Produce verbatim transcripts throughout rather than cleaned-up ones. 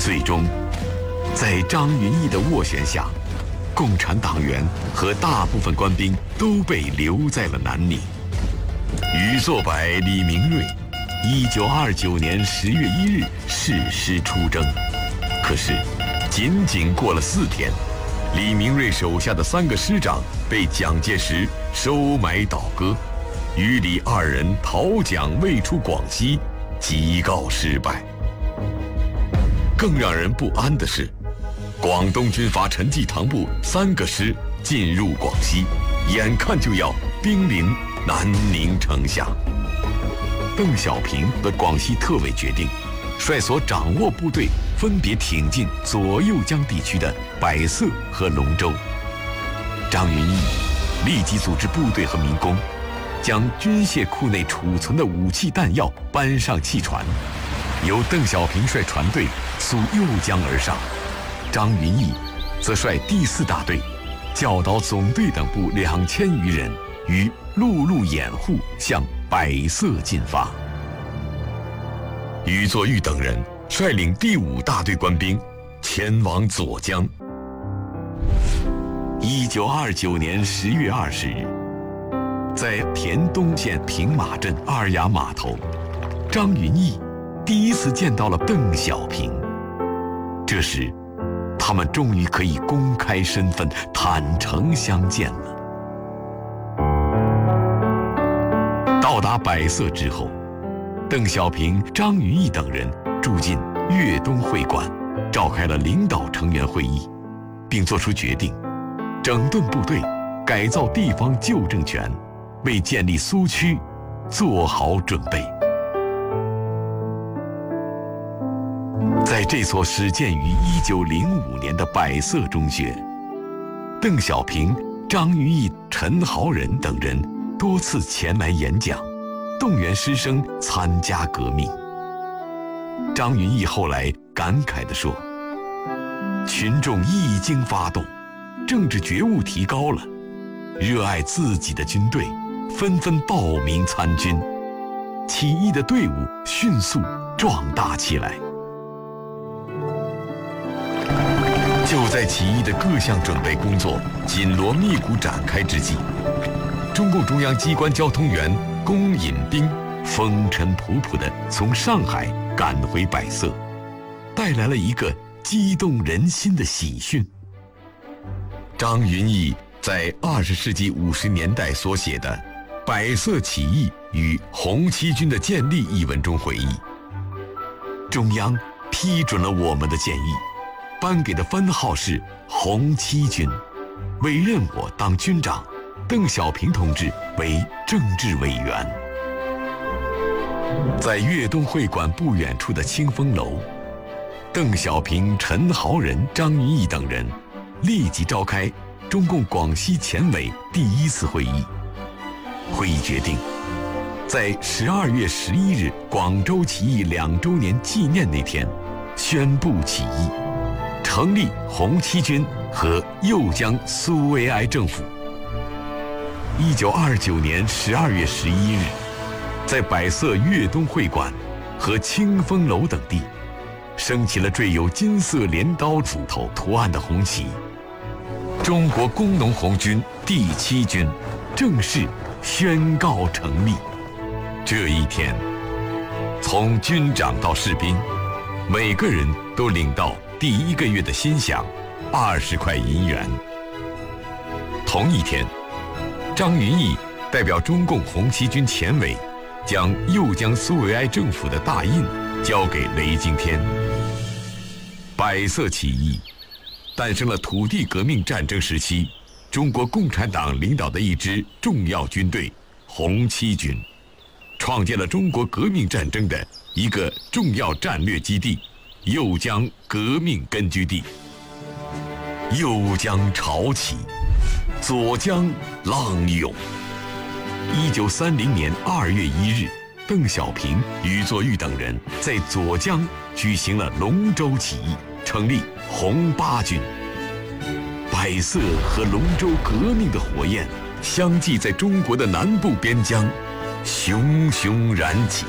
最终，在张云逸的斡旋下，共产党员和大部分官兵都被留在了南宁。余作柏、李明瑞，一九二九年十月一日誓师出征。可是，仅仅过了四天，李明瑞手下的三个师长被蒋介石收买倒戈，于李二人讨蒋未出广西，即告失败。更让人不安的是，广东军阀陈济棠部三个师进入广西，眼看就要兵临南宁城下。邓小平的广西特委决定，率所掌握部队分别挺进左右江地区的百色和龙州。张云逸立即组织部队和民工，将军械库内储存的武器弹药搬上汽船，由邓小平率船队溯右江而上，张云逸则率第四大队、教导总队等部两千余人于陆路掩护向百色进发。余作玉等人率领第五大队官兵前往左江。一九二九年十月二十日，在田东县平马镇二雅码头，张云逸第一次见到了邓小平。这时，他们终于可以公开身份，坦诚相见了。到达百色之后，邓小平、张云逸等人住进粤东会馆，召开了领导成员会议，并作出决定，整顿部队，改造地方旧政权，为建立苏区做好准备。在这所始建于一九零五年的百色中学，邓小平、张云逸、陈豪仁等人多次前来演讲，动员师生参加革命。张云逸后来感慨地说：“群众一经发动，政治觉悟提高了，热爱自己的军队，纷纷报名参军，起义的队伍迅速壮大起来。”就在起义的各项准备工作紧锣密鼓展开之际，中共中央机关交通员龚引兵风尘仆仆地从上海赶回百色，带来了一个激动人心的喜讯。张云逸在二十世纪五十年代所写的《百色起义与红七军的建立》一文中回忆，中央批准了我们的建议，颁给的番号是红七军，委任我当军长，邓小平同志为政治委员。在粤东会馆不远处的清风楼，邓小平、陈豪仁、张云逸等人立即召开中共广西前委第一次会议。会议决定，在十二月十一日广州起义两周年纪念那天，宣布起义，成立红七军和右江苏维埃政府。一九二九年十二月十一日，在百色粤东会馆和清风楼等地，升起了缀有金色镰刀斧头图案的红旗。中国工农红军第七军正式宣告成立。这一天，从军长到士兵，每个人都领到第一个月的薪饷二十块银元。同一天，张云逸代表中共红七军前委，将右江苏维埃政府的大印交给雷惊天。百色起义诞生了土地革命战争时期中国共产党领导的一支重要军队红七军，创建了中国革命战争的一个重要战略基地——右江革命根据地。右江潮起，左江浪涌。一九三零年二月一日，邓小平、余作玉等人在左江举行了龙州起义，成立红八军。百色和龙州革命的火焰相继在中国的南部边疆熊熊燃起。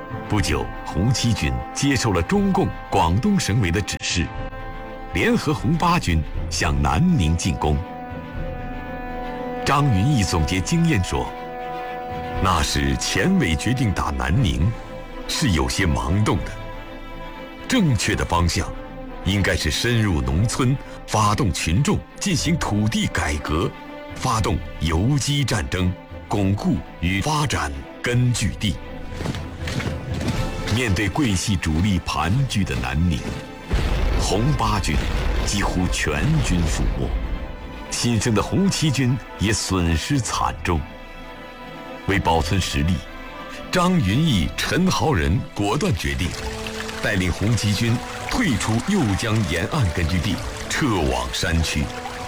不久，红七军接受了中共广东省委的指示，联合红八军向南宁进攻。张云逸总结经验说，那时前委决定打南宁，是有些盲动的。正确的方向应该是深入农村，发动群众进行土地改革，发动游击战争，巩固与发展根据地。面对桂系主力盘踞的南宁，红八军几乎全军覆没，新生的红七军也损失惨重。为保存实力，张云逸、陈豪仁果断决定带领红七军退出右江沿岸根据地，撤往山区。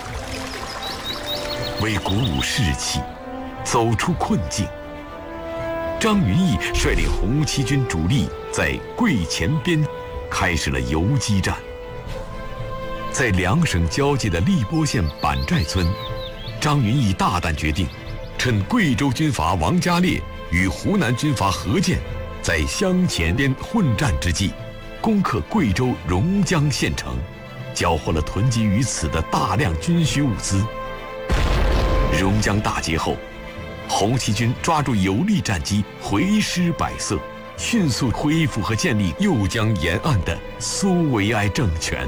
为鼓舞士气，走出困境，张云逸率领红七军主力在桂前边开始了游击战。在两省交界的荔波县板寨村，张云逸大胆决定，趁贵州军阀王家烈与湖南军阀何健在湘黔边混战之际，攻克贵州榕江县城，缴获了囤积于此的大量军需物资。榕江大捷后，红七军抓住有利战机，回师百色，迅速恢复和建立右江沿岸的苏维埃政权。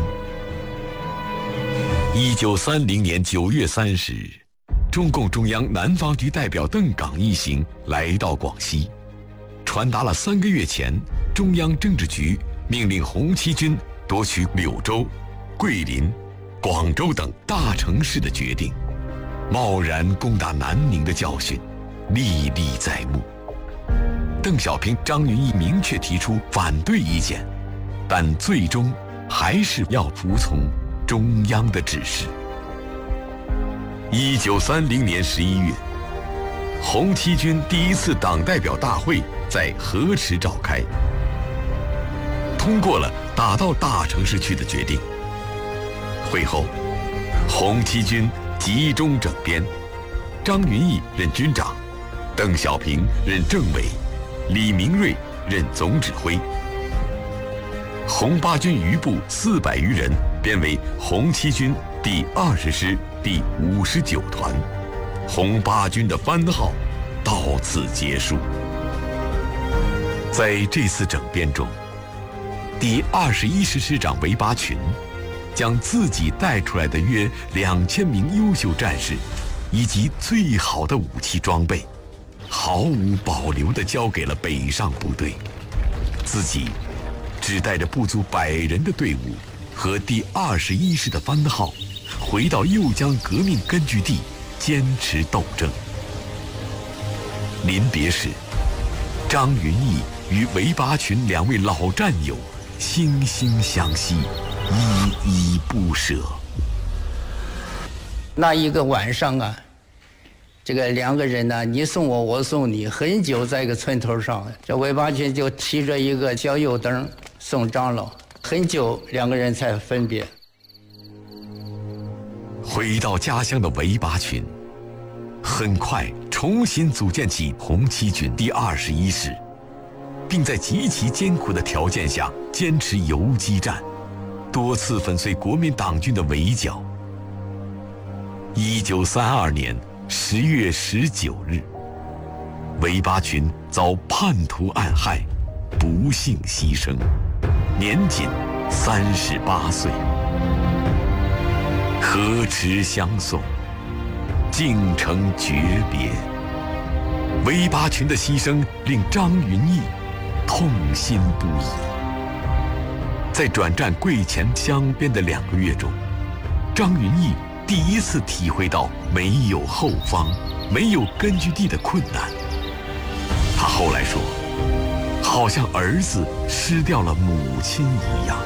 一九三零年九月三十日，中共中央南方局代表邓岗一行来到广西，传达了三个月前中央政治局命令红七军夺取柳州、桂林、广州等大城市的决定。贸然攻打南宁的教训历历在目。邓小平、张云逸明确提出反对意见，但最终还是要服从中央的指示。一九三零年十一月，红七军第一次党代表大会在河池召开，通过了打到大城市去的决定。会后，红七军集中整编，张云逸任军长，邓小平任政委，李明瑞任总指挥。红八军余部四百余人编为红七军第二十师第五十九团，红八军的番号到此结束。在这次整编中，第二十一师师长韦拔群将自己带出来的约两千名优秀战士，以及最好的武器装备，毫无保留地交给了北上部队，自己只带着不足百人的队伍和第二十一师的番号，回到右江革命根据地，坚持斗争。临别时，张云逸与韦拔群两位老战友惺惺相惜，依依不舍。 那一个晚上啊，这个两个人呢，你送我，我送你，很久在一个村头上，这韦拔群就提着一个小油灯送张老，很久两个人才分别。 回到家乡的韦拔群，很快重新组建起红七军第二十一师，并在极其艰苦的条件下坚持游击战，多次粉碎国民党军的围剿。一九三二年十月十九日，韦拔群遭叛徒暗害，不幸牺牲，年仅三十八岁。河池相送，敬诚诀别。韦拔群的牺牲令张云逸痛心不已。在转战桂前江边的两个月中，张云逸第一次体会到没有后方、没有根据地的困难。他后来说，好像儿子失掉了母亲一样。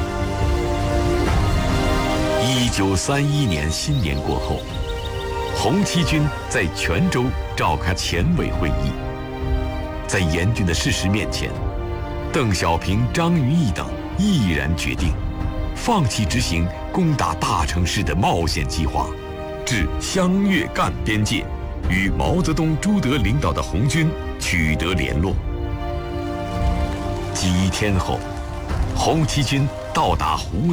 一九三一年新年过后，红七军在泉州召开前委会议。在严峻的事实面前，邓小平、张云逸等毅然决定放弃执行攻打大城市的冒险计划，至湘粤赣边界与毛泽东、朱德领导的红军取得联络。 几天后，红七军到达湖